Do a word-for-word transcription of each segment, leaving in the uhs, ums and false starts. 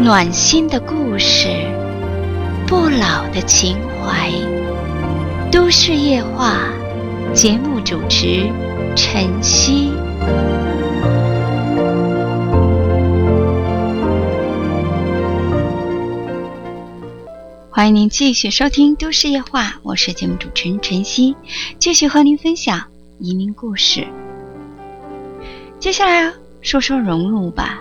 暖心的故事，不老的情怀。都市夜话，节目主持晨曦。欢迎您继续收听都市夜话，我是节目主持人晨曦，继续和您分享移民故事。接下来说说融入吧。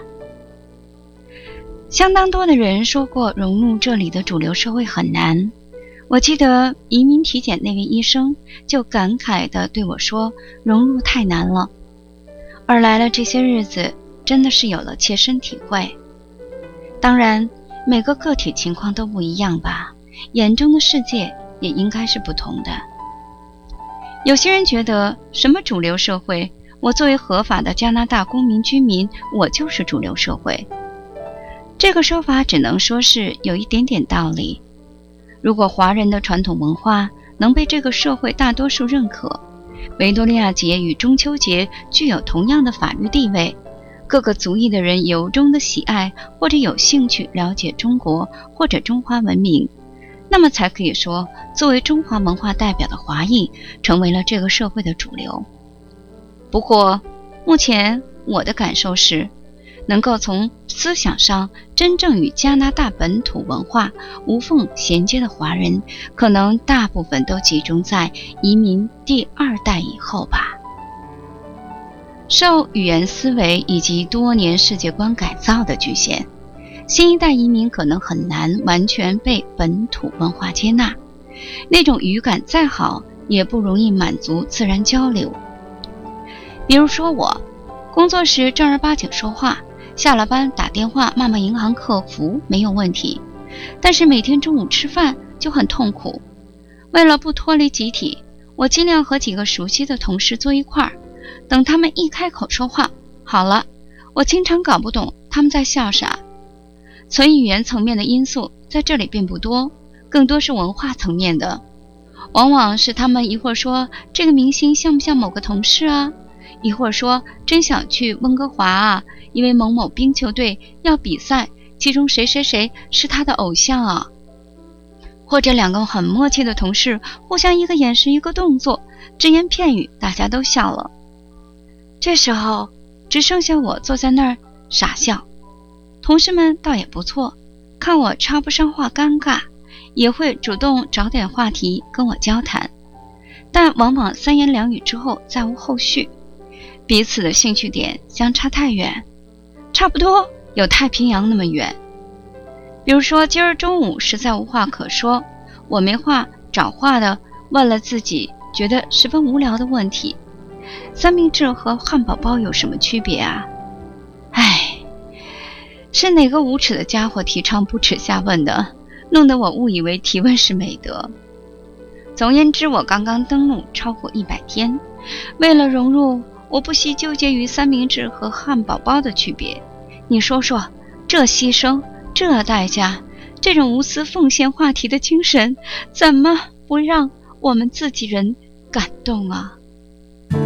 相当多的人说过融入这里的主流社会很难。我记得移民体检那位医生就感慨地对我说，融入太难了。而来了这些日子，真的是有了切身体会。当然每个个体情况都不一样吧，眼中的世界也应该是不同的。有些人觉得什么主流社会，我作为合法的加拿大公民居民，我就是主流社会。这个说法只能说是有一点点道理。如果华人的传统文化能被这个社会大多数认可，维多利亚节与中秋节具有同样的法律地位，各个族裔的人由衷的喜爱或者有兴趣了解中国或者中华文明，那么才可以说作为中华文化代表的华裔成为了这个社会的主流。不过目前我的感受是，能够从思想上真正与加拿大本土文化无缝衔接的华人，可能大部分都集中在移民第二代以后吧。受语言思维以及多年世界观改造的局限，新一代移民可能很难完全被本土文化接纳，那种语感再好也不容易满足自然交流。比如说我工作时正儿八经说话，下了班打电话骂骂银行客服没有问题，但是每天中午吃饭就很痛苦。为了不脱离集体，我尽量和几个熟悉的同事坐一块儿，等他们一开口说话，好了，我经常搞不懂他们在笑啥。纯语言层面的因素在这里并不多，更多是文化层面的。往往是他们一会儿说这个明星像不像某个同事啊，一会儿说真想去温哥华啊，因为某某冰球队要比赛，其中谁谁谁是他的偶像啊。或者两个很默契的同事互相一个眼神一个动作，只言片语，大家都笑了。这时候只剩下我坐在那儿傻笑，同事们倒也不错，看我插不上话尴尬，也会主动找点话题跟我交谈，但往往三言两语之后再无后续，彼此的兴趣点相差太远，差不多有太平洋那么远。比如说今儿中午实在无话可说，我没话找话的问了自己觉得十分无聊的问题，三明治和汉堡包有什么区别啊？唉，是哪个无耻的家伙提倡不耻下问的，弄得我误以为提问是美德。总而言之，我刚刚登陆超过一百天，为了融入，我不惜纠结于三明治和汉堡包的区别。你说说，这牺牲，这代价，这种无私奉献话题的精神，怎么不让我们自己人感动啊？